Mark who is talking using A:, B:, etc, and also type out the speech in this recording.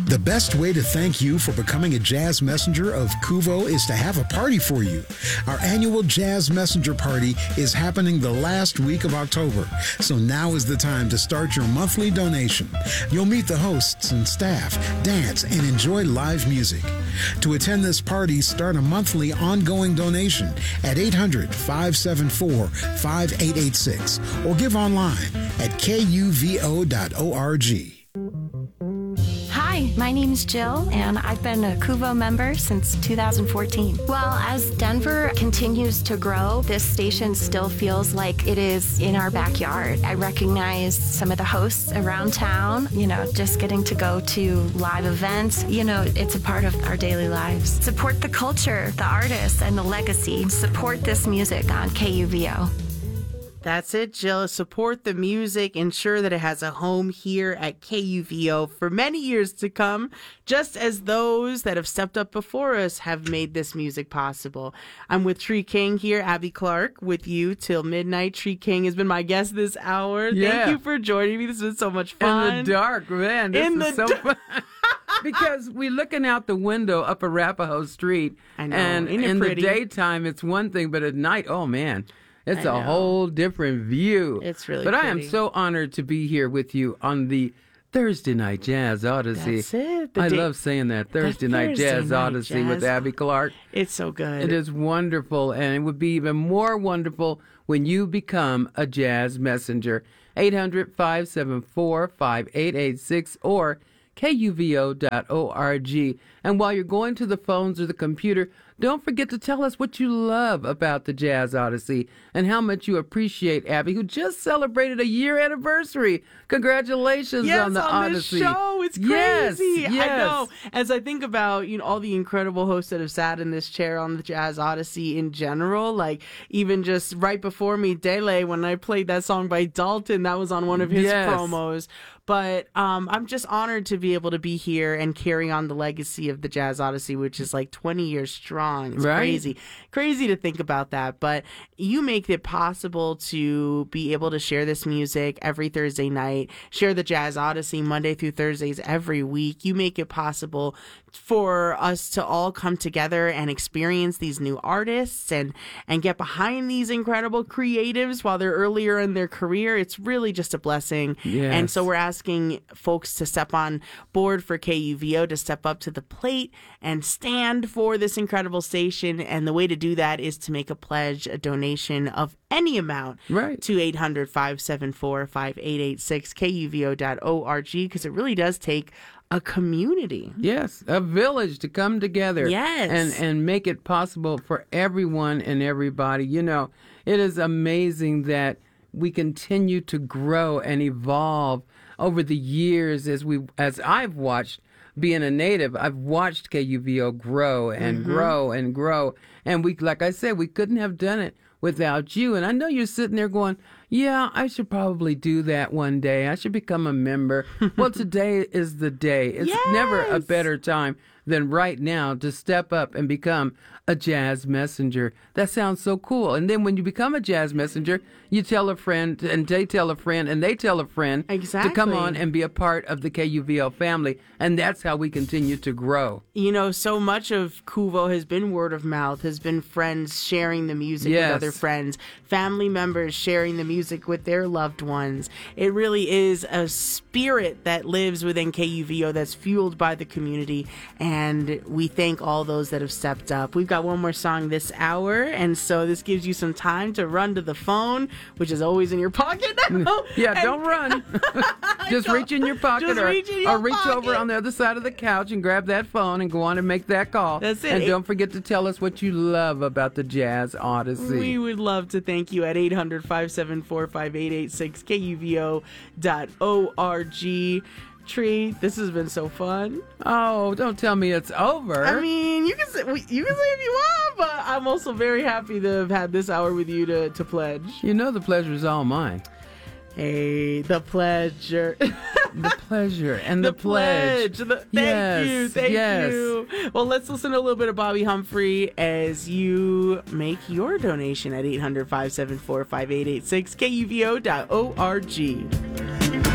A: The best way to thank you for becoming a Jazz Messenger of Kuvo is to have a party for you. Our annual Jazz Messenger Party is happening the last week of October, so now is the time to start your monthly donation. You'll meet the hosts and staff, dance, and enjoy live music. To attend this party, start a monthly ongoing donation at 800-574-5886 or give online at kuvo.org.
B: Hi, my name's Jill, and I've been a Kuvo member since 2014. Well, as Denver continues to grow, this station still feels like it is in our backyard. I recognize some of the hosts around town, just getting to go to live events. It's a part of our daily lives. Support the culture, the artists, and the legacy. Support this music on KUVO.
C: That's it, Jill. Support the music. Ensure that it has a home here at KUVO for many years to come, just as those that have stepped up before us have made this music possible. I'm with Tree King here, Abby Clark, with you till midnight. Tree King has been my guest this hour.
D: Yeah.
C: Thank you for joining me. This has been so much fun.
D: In the dark, man. This is so fun. Because we're looking out the window up Arapahoe Street.
C: I know.
D: And
C: Ain't it
D: in
C: pretty?
D: the daytime, it's one thing, but at night, oh, man. It's a whole different view.
C: It's really
D: But
C: pretty.
D: I am so honored to be here with you on the Thursday Night Jazz Odyssey.
C: That's it.
D: I love saying that. Thursday Night Jazz Odyssey with Abby Clark.
C: It's so good.
D: It is wonderful, and it would be even more wonderful when you become a Jazz Messenger. 800-574-5886 or kuvo.org. And while you're going to the phones or the computer, don't forget to tell us what you love about the Jazz Odyssey and how much you appreciate Abby, who just celebrated a year anniversary. Congratulations on the Odyssey.
C: This show. It's
D: Yes,
C: crazy.
D: yes.
C: I know. As I think about all the incredible hosts that have sat in this chair on the Jazz Odyssey in general, like even just right before me, Dele, when I played that song by Dalton, that was on one of his
D: Yes.
C: promos. But I'm just honored to be able to be here and carry on the legacy of the Jazz Odyssey, which is like 20 years strong. It's
D: Right.
C: crazy to think about that. But you make it possible to be able to share this music every Thursday night, share the Jazz Odyssey Monday through Thursdays every week. You make it possible for us to all come together and experience these new artists and get behind these incredible creatives while they're earlier in their career. It's really just a blessing.
D: Yes.
C: And so we're asking folks to step on board for KUVO, to step up to the plate and stand for this incredible station. And the way to do that is to make a pledge, a donation of any amount
D: Right.
C: to 800-574-5886, kuvo.org, because it really does take a community.
D: Yes, a village to come together.
C: Yes.
D: And make it possible for everyone and everybody. It is amazing that we continue to grow and evolve over the years as I've watched being a native. I've watched KUVO grow and grow and grow. And like I said, we couldn't have done it without you. And I know you're sitting there going, yeah, I should probably do that one day. I should become a member. Well, today is the day. It's never a better time than right now to step up and become a Jazz Messenger. That sounds so cool. And then when you become a Jazz Messenger, you tell a friend, and they tell a friend, and they tell a friend to come on and be a part of the KUVO family. And that's how we continue to grow.
C: So much of Kuvo has been word of mouth, has been friends sharing the music with other friends, family members sharing the music with their loved ones. It really is a spirit that lives within KUVO that's fueled by the community. And we thank all those that have stepped up. We've got one more song this hour, and so this gives you some time to run to the phone, which is always in your pocket now.
D: Yeah, don't run. Just reach in your pocket or reach
C: pocket.
D: over on the other side of the couch and grab that phone and go on and make that call.
C: That's it.
D: And don't forget to tell us what you love about the Jazz Odyssey.
C: We would love to thank you at 800-574-5886, kuvo.org. Tree, this has been so fun.
D: Oh, don't tell me it's over.
C: I mean, you can say if you want, but I'm also very happy to have had this hour with you to pledge.
D: The pleasure is all mine.
C: Hey, the pleasure.
D: The pleasure and the pledge.
C: Thank
D: Yes,
C: you. Well, let's listen to a little bit of Bobby Humphrey as you make your donation at 800-574-5886, kuvo.org.